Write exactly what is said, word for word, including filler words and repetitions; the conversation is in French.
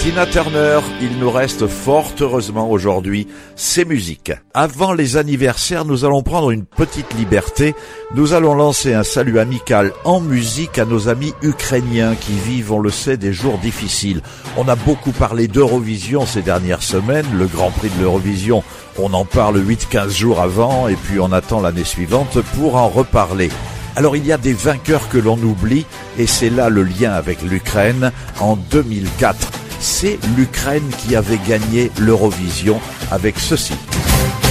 Tina Turner, il nous reste fort heureusement aujourd'hui ses musiques. Avant les anniversaires, nous allons prendre une petite liberté. Nous allons lancer un salut amical en musique à nos amis ukrainiens qui vivent, on le sait, des jours difficiles. On a beaucoup parlé d'Eurovision ces dernières semaines, le Grand Prix de l'Eurovision. On en parle huit à quinze jours avant et puis on attend l'année suivante pour en reparler. Alors il y a des vainqueurs que l'on oublie et c'est là le lien avec l'Ukraine. En deux mille quatre, c'est l'Ukraine qui avait gagné l'Eurovision avec ceci.